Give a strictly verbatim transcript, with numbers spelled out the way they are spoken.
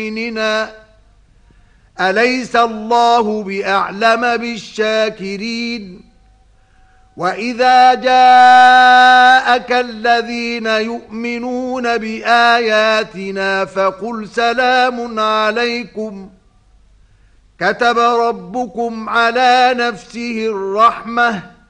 أليس الله بأعلم بالشاكرين وإذا جاءك الذين يؤمنون بآياتنا فقل سلام عليكم كتب ربكم على نفسه الرحمة